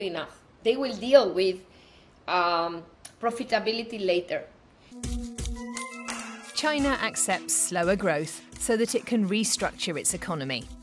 enough. They will deal with profitability later. China accepts slower growth so that it can restructure its economy.